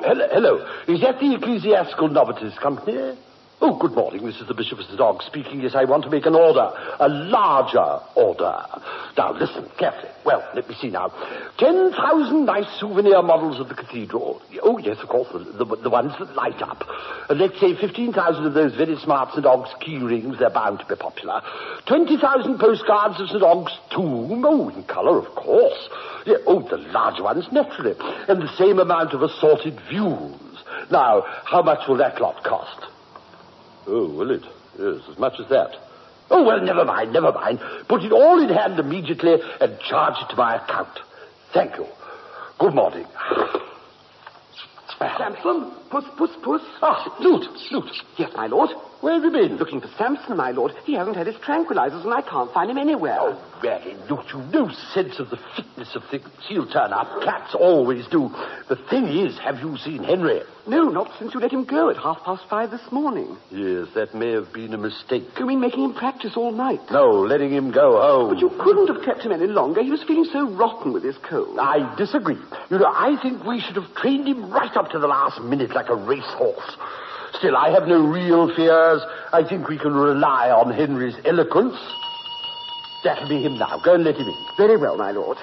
hello. Is that the Ecclesiastical Novices Company? Oh, good morning. This is the Bishop of St. Og's speaking. Yes, I want to make an order. A larger order. Now, listen carefully. Well, let me see now. 10,000 nice souvenir models of the cathedral. Oh, yes, of course, the ones that light up. Let's say 15,000 of those very smart St. Og's key rings. They're bound to be popular. 20,000 postcards of St. Og's tomb. Oh, in colour, of course. Yeah, oh, the large ones, naturally. And the same amount of assorted views. Now, how much will that lot cost? Oh, will it? Yes, as much as that. Oh, well, never mind. Put it all in hand immediately and charge it to my account. Thank you. Good morning. Samson, puss. Ah, Newt. Yes, my lord. Where have you been? Looking for Samson, my lord. He hasn't had his tranquilizers and I can't find him anywhere. Oh, really, Newt, you've no sense of the fitness of things. He'll turn up. Cats always do. The thing is, have you seen Henry? No, not since you let him go at 5:30 this morning. Yes, that may have been a mistake. You mean making him practice all night? No, letting him go home. But you couldn't have kept him any longer. He was feeling so rotten with his cold. I disagree. You know, I think we should have trained him right up to the last minute like a racehorse. Still, I have no real fears. I think we can rely on Henry's eloquence. That'll be him now. Go and let him in. Very well, my lord.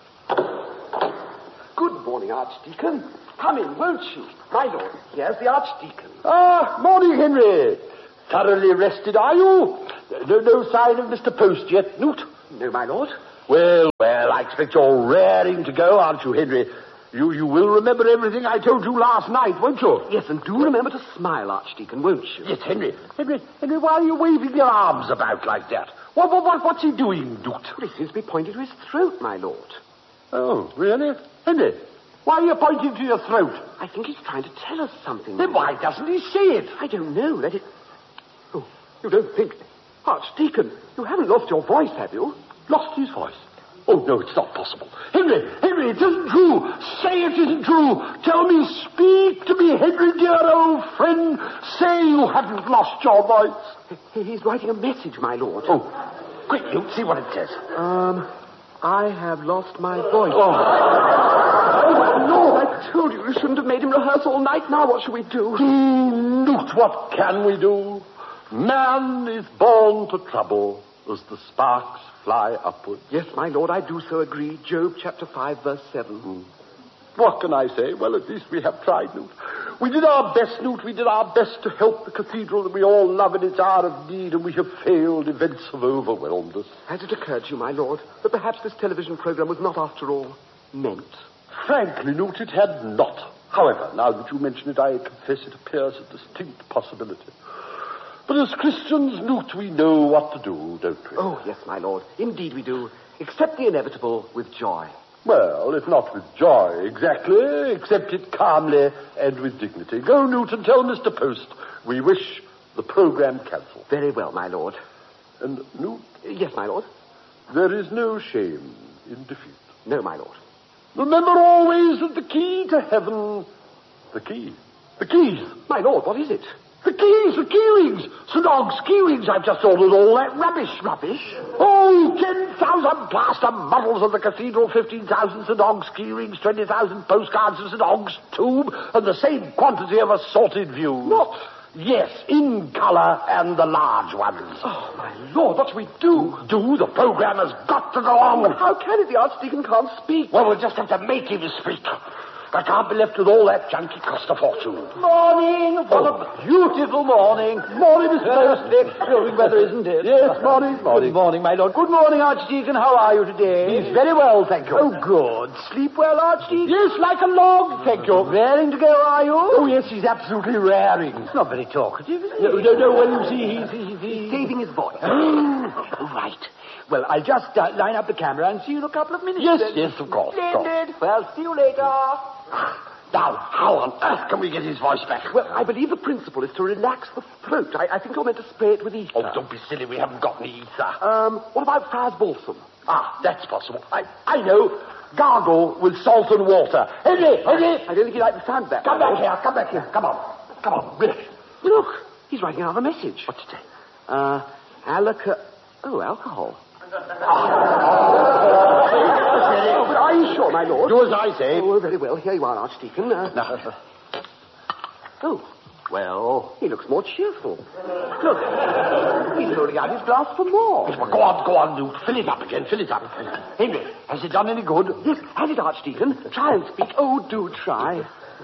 Good morning, Archdeacon. Come in, won't you? My lord, here's the Archdeacon. Ah, morning, Henry. Thoroughly rested, are you? No sign of Mr. Post yet, Newt? No, my lord. Well, I expect you're raring to go, aren't you, Henry? You will remember everything I told you last night, won't you? Yes, and do remember to smile, Archdeacon, won't you? Yes, Henry, why are you waving your arms about like that? What's he doing, Newt? Well, he seems to be pointing to his throat, my lord. Oh, really? Henry, why are you pointing to your throat? I think he's trying to tell us something. Then why doesn't he say it? I don't know. Let it... Oh, you don't think... Archdeacon, you haven't lost your voice, have you? Lost his voice? Oh, no, it's not possible. Henry, it isn't true. Say it isn't true. Tell me, speak to me, Henry, dear old friend. Say you haven't lost your voice. He's writing a message, my lord. Oh, quick, Luke, see what it says. I have lost my voice. Oh. Oh, Lord, I told you shouldn't have made him rehearse all night. Now what shall we do? Luke, what can we do? Man is born to trouble as the sparks fly upward. Yes, my lord, I do so agree. Job chapter 5, verse 7. What can I say? Well, at least we have tried, Newt. We did our best, Newt. We did our best to help the cathedral that we all love in its hour of need, and we have failed. Events have overwhelmed us. Has it occurred to you, my lord, that perhaps this television program was not, after all, meant? Frankly, Newt, it had not. However, now that you mention it, I confess it appears a distinct possibility. But as Christians, Newt, we know what to do, don't we? Oh, yes, my lord. Indeed we do. Accept the inevitable with joy. Well, if not with joy, exactly, accept it calmly and with dignity. Go, Newt, and tell Mr. Post we wish the program cancelled. Very well, my lord. And, Newt? Yes, my lord. There is no shame in defeat. No, my lord. Remember always that the key to heaven... The keys. My lord, what is it? The key rings. St. Og's key rings. I've just ordered all that rubbish. Rubbish? Oh, 10,000 plaster models of the cathedral, 15,000 St. Og's key rings, 20,000 postcards of St. Og's tomb, and the same quantity of assorted views. What? Yes, in colour and the large ones. Oh, my lord, what shall we do? The program has got to go on. But how can it? The Archdeacon can't speak. Well, we'll just have to make him speak. I can't be left with all that junk. It cost a fortune. Morning. What a beautiful morning. Morning, Mr. Post. Extraordinary weather, isn't it? Yes, morning. Good morning, my lord. Good morning, Archdeacon. How are you today? He's very well, thank you. Oh, good. Sleep well, Archdeacon? Yes, like a log, thank you. Raring to go, are you? Oh, yes, he's absolutely raring. He's not very talkative, is he? No, well, you see, he's saving his voice. Right. Well, I'll just line up the camera and see you in a couple of minutes. Yes, of course. Splendid. Well, see you later. Now, how on earth can we get his voice back? Well, I believe the principle is to relax the throat. I think you're meant to spray it with ether. Oh, don't be silly. We haven't got any ether. What about Friar's Balsam? Ah, that's possible. I know. Gargle with salt and water. Henry! I don't think you like the sound of that. Come back here. Come on, really. Look, he's writing another message. What's it say? Alcohol. But are you sure, my lord? Do as I say. Oh, very well. Here you are, Archdeacon. Now, Oh, well, he looks more cheerful. Look, he's holding out his glass for more. Yes, well, go on, Newt. Fill it up again, fill it up. Henry, has it done any good? Yes, has it, Archdeacon? Try and speak. Oh, do try.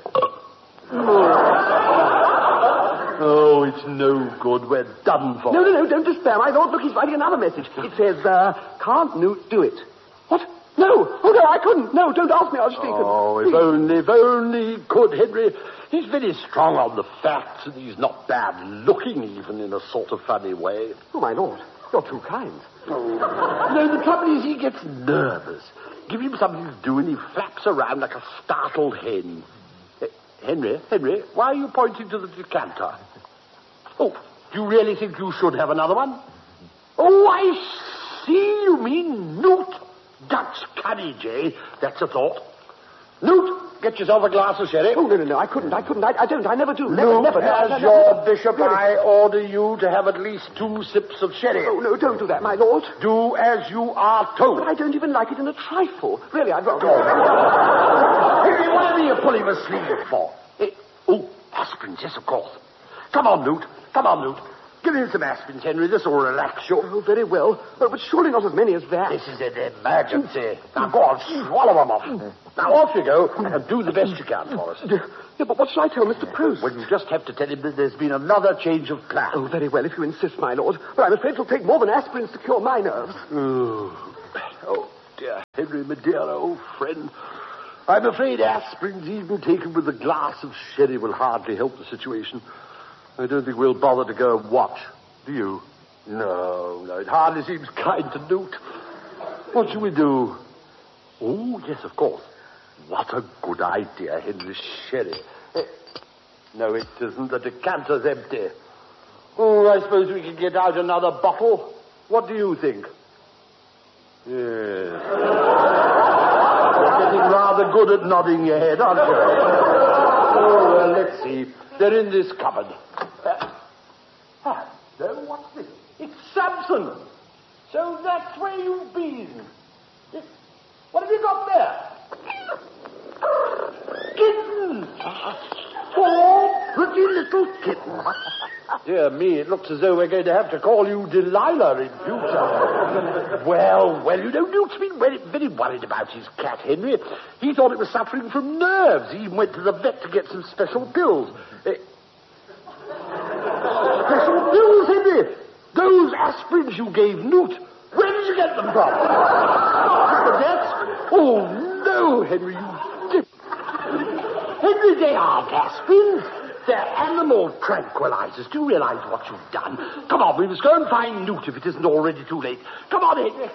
Oh, it's no good. We're done for. No, don't despair, my lord. Look, he's writing another message. It says, can't Newt do it? What? No. Oh, no, I couldn't. No, don't ask me, Archdeacon. Oh, if only he could, Henry. He's very strong on the facts, and he's not bad looking, even in a sort of funny way. Oh, my lord, you're too kind. No, the trouble is he gets nervous. Give him something to do, and he flaps around like a startled hen. Henry, why are you pointing to the decanter? Oh, do you really think you should have another one? Oh, I see. You mean Newt. Dutch courage, eh? That's a thought. Newt, get yourself a glass of sherry. Oh, no, I couldn't. I never do. Newt, Never. As your bishop, I order you to have at least 2 sips of sherry. Oh, no, don't do that, my lord. Do as you are told. But I don't even like it in a trifle. Really, I'd rather... Henry, what are you pulling the sleeve for? Aspirins, yes, of course. Come on, Newt. Give him some aspirins, Henry. This will relax you. Oh, very well. Oh, but surely not as many as that. This is an emergency. Now, go on, swallow them off. Now, off you go, and do the best you can for us. Yeah, but what shall I tell Mr. Proust? Well, you just have to tell him that there's been another change of plan. Oh, very well, if you insist, my lord. But I'm afraid it'll take more than aspirins to cure my nerves. Oh, dear Henry, my dear old friend. I'm afraid aspirins, even taken with a glass of sherry, will hardly help the situation. I don't think we'll bother to go and watch. Do you? No, it hardly seems kind to Newt. What shall we do? Oh, yes, of course. What a good idea, Henry. Sherry. No, it isn't. The decanter's empty. Oh, I suppose we can get out another bottle. What do you think? Yes. You're getting rather good at nodding your head, aren't you? Oh, well, let's see. They're in this cupboard. No, what's this? It's Samson. So that's where you've been. What have you got there? Kittens. 4 pretty little kittens. Dear me, it looks as though we're going to have to call you Delilah in future. Well, you know, Newt's been very, very worried about his cat, Henry. He thought it was suffering from nerves. He even went to the vet to get some special pills. Special pills, Henry? Those aspirins you gave Newt. Where did you get them from? The vets? Oh, no, Henry, you did. Henry, they aren't aspirins. They're animal tranquilizers. Do you realize what you've done? Come on, we must go and find Newt if it isn't already too late. Come on, Henry.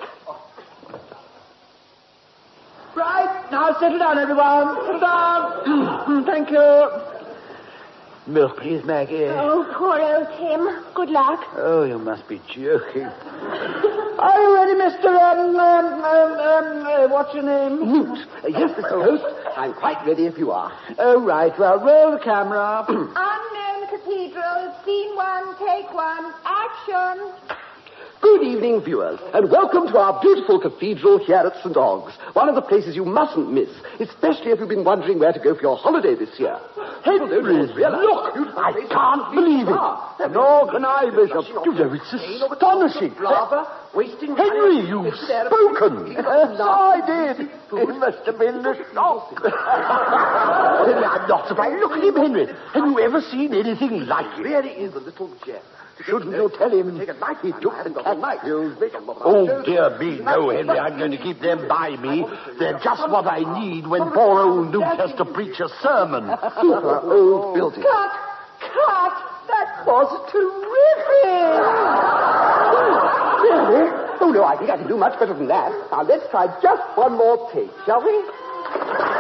Right, now settle down, everyone. Settle down. Thank you. Milk, please, Maggie. Oh, poor old Tim. Good luck. Oh, you must be joking. Are you ready, Mr. What's your name? Newt. Yes, Mr. Host. I'm quite ready if you are. Oh, right. Well, roll the camera. Unknown Cathedral. Scene 1, take 1. Action. Good evening, viewers, and welcome to our beautiful cathedral here at St. Ogg's, one of the places you mustn't miss, especially if you've been wondering where to go for your holiday this year. Henry, look! I can't believe it. Nor can I, Bishop. You know, it's astonishing. Henry, you've spoken. Yes, I did. It must have been the shock. Henry, I'm not surprised. Look at him, Henry. Have you ever seen anything like it? Really is a little jet. Shouldn't you tell him he took the cat pills? Oh, dear me, no, Henry. I'm going to keep them by me. They're just what I need when poor old Newt has to preach a sermon. Super old building. Cut! That was terrific! Really? Oh, no, I think I can do much better than that. Now, let's try just one more take, shall we?